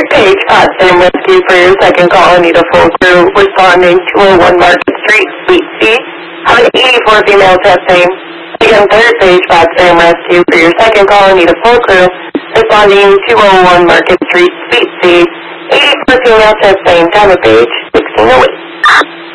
Third page, Potsdam Rescue for your second call. I need a full crew responding 201 Market Street, Suite C. Have an 84 female chest pain. Again, third page, Potsdam Rescue for your second call. I need a full crew responding 201 Market Street, Suite C. 84 female chest pain. Time of page 1608.